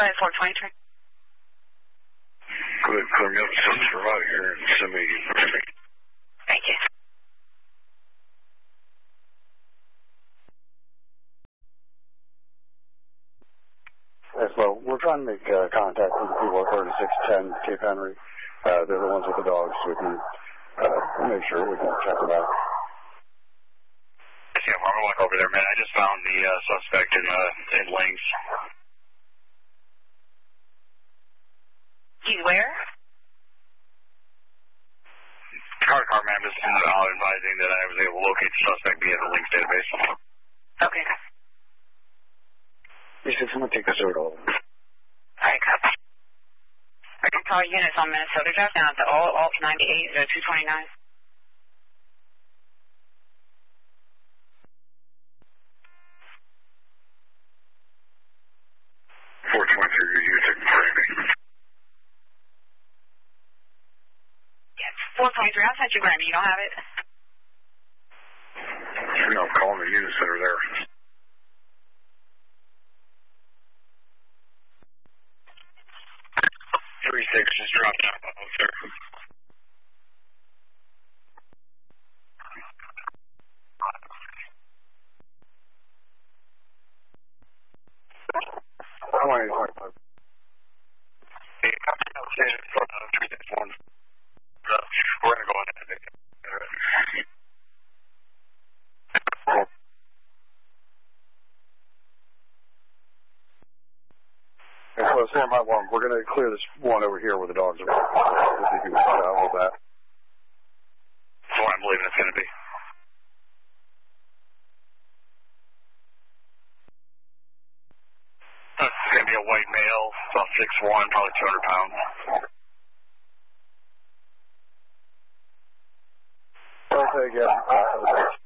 ahead, 423. Go ahead, clear me up and send me out here and send me. Thank you. Yes, well, we're trying to make contact with the people at 3610 Cape Henry. They're the ones with the dogs, so we can make sure we can check them out. Yeah, I'm going over there, man. I just found the suspect in Lynx. He's where? Car man was advising that I was able to locate the suspect via the Lynx database. Okay. He said someone take this over. All right, copy. I can call units on Minnesota Drive down at the alt 98 229. Yes, 423. I sent you Grammy. You don't have it? No, I'm calling the units that are there. 36 just dropped out, sir. How long are you talking about? Hey, I'm staying in front of 361. We're going to go on that. So, Sam, we're going to clear this one over here where the dogs are. If you can travel that. That's what I'm believing it's going to be. It's going to be a white male, about 6'1", probably 200 pounds. Okay, again.